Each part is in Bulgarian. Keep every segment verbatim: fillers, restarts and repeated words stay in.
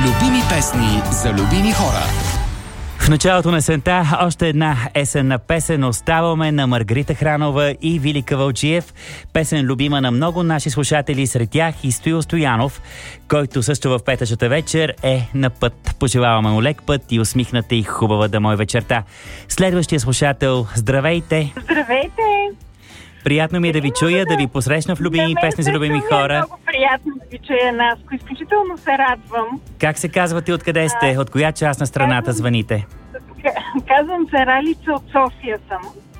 Любими песни за любими хора. В началото на есента още една есенна песен оставаме на Маргарита Хранова и Вили Кавалджиев. Песен любима на много наши слушатели, сред тях и Стоил Стоянов, който също в петъчната вечер е на път. Пожелаваме му лек път и усмихната и хубава да мой вечерта. Следващия слушател, здравейте! Здравейте! Приятно ми е да ви чуя, да ви посрещна в любими песни за любими хора. Е много приятно да ви чуя, Наско. Изключително се радвам. Как се казвате, откъде сте? От коя част на страната казвам, звъните? Казвам се Ралица, от София съм.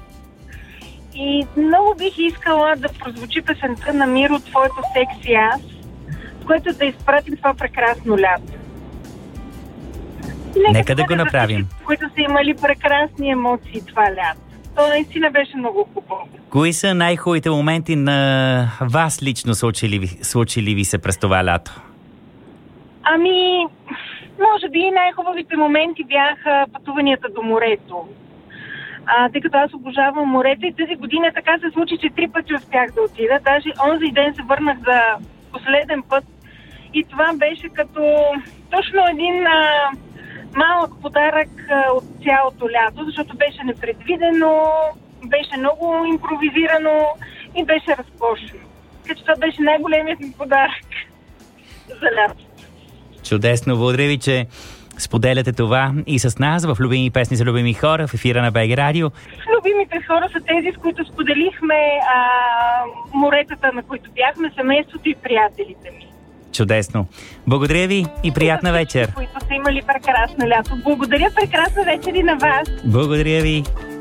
И много бих искала да прозвучи песента на Миро, твоето секси аз, с което да изпратим това прекрасно лято. Нека, Нека да го направим. Всички, които са имали прекрасни емоции това лято. То наистина беше много хубаво. Кои са най-хубавите моменти на вас лично случили ви, случили ви се през това лято? Ами, може би най-хубавите моменти бяха пътуванията до морето. А, тъй като аз обожавам морето и тази година така се случи, че три пъти успях да отида. Даже онзи ден се върнах за последен път и това беше като точно един а, малък подарък а, от цялото лято, защото беше непредвидено, беше много импровизирано и беше разкошено. Така че това беше най-големият ми подарък за лято. Чудесно, благодаря ви, че споделяте това и с нас в Любими песни за любими хора в ефира на БГ Радио. Любимите хора са тези, с които споделихме а, моретата, на които бяхме, семейството и приятелите ми. Чудесно. Благодаря ви и приятна и вечер. Които са имали прекрасно лято. Благодаря, прекрасна вечер и на вас. Благодаря ви.